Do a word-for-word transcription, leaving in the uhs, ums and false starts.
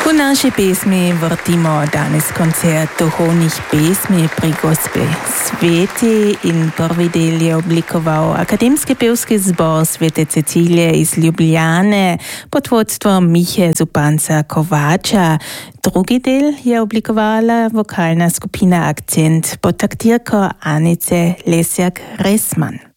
U našej pjesmi vrtimo danes koncert duhovnih pesmi pri Gospe Sveti in prvi del je oblikoval Akademski pevski zbor Svete Cecilije iz Ljubljane pod vodstvom Mihe Zupanca Kovača. Drugi del je oblikovala vokalna skupina Akcent pod taktirko Anice Lesjak-Resman.